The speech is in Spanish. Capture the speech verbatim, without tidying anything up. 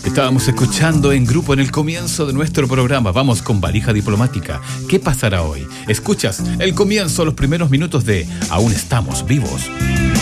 Estábamos escuchando en grupo en el comienzo de nuestro programa. Vamos con Valija Diplomática. ¿Qué pasará hoy? Escuchas el comienzo, los primeros minutos de Aún estamos vivos.